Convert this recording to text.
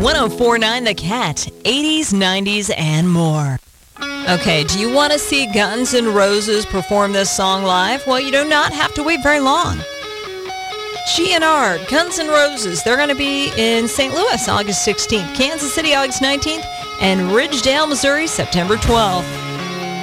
104.9 The Cat, 80s, 90s, and more. Okay, do you want to see Guns N' Roses perform this song live? Well, you do not have to wait very long. GNR, Guns N' Roses, they're going to be in St. Louis August 16th, Kansas City August 19th, and Ridgedale, Missouri, September 12th.